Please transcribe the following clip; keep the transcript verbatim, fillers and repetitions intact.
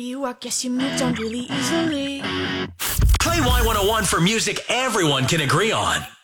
you, I guess you moved on really easily. Play Y one oh one for music everyone can agree on.